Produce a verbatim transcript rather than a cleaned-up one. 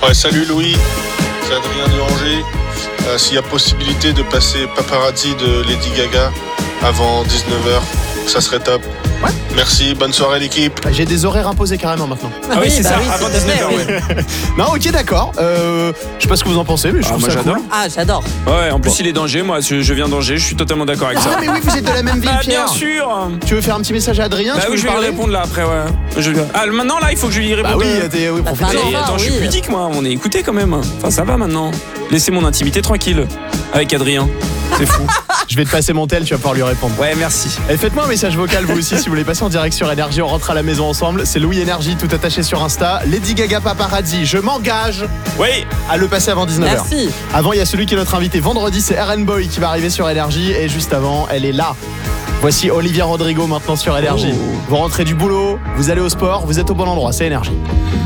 Ouais, salut Louis, c'est Adrien de Angers. Euh, s'il y a possibilité de passer Paparazzi de Lady Gaga avant dix-neuf heures, ça serait top. Ouais. Merci, bonne soirée l'équipe. J'ai des horaires imposés carrément maintenant. Ah oui, c'est bah ça, oui, avant s'il te plaît, dix-neuf heures, oui. ouais. Non, ok, d'accord. Euh, je sais pas ce que vous en pensez, mais je Ah, trouve moi, ça j'adore. cool. Ah, j'adore. Ouais, en plus il est d'Angers, moi je, je viens d'Angers, je suis totalement d'accord avec Ah, ça. mais oui, vous êtes de la même ville, Bah Pierre. bien sûr. Tu veux faire un petit message à Adrien? Bah tu veux oui, je lui vais lui parler répondre là après, ouais. Je... Ah, maintenant là, il faut que je lui réponde. Bah oui, euh, t'es- oui, Bah, profitez. pardon. Et attends, Ah, je suis oui. pudique moi, on est écouté quand même. Enfin, ça va maintenant. Laissez mon intimité tranquille avec Adrien. C'est fou. Je vais te passer mon tel, tu vas pouvoir lui répondre. Ouais, merci. Et faites-moi un message vocal vous aussi si vous voulez passer en direct sur Énergie, on rentre à la maison ensemble. C'est Louis Énergie, tout attaché sur Insta. Lady Gaga Paparazzi, je m'engage Oui. à le passer avant dix-neuf heures. Merci. Avant, il y a celui qui est notre invité vendredi, c'est R N Boy qui va arriver sur Énergie. Et juste avant, elle est là. Voici Olivia Rodrigo maintenant sur Énergie. Oh. Vous rentrez du boulot, vous allez au sport, vous êtes au bon endroit, c'est Énergie.